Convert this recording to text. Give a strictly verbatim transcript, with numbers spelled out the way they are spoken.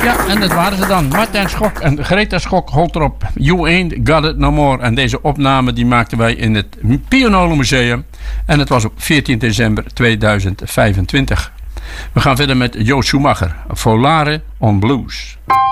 Ja, en dat waren ze dan. Martijn Schok en Greta Schok holt erop. You Ain't Got It No More. En deze opname die maakten wij in het Pianola Museum. En het was op veertien december tweeduizend vijfentwintig. We gaan verder met Jo Schumacher. Volare on Blues.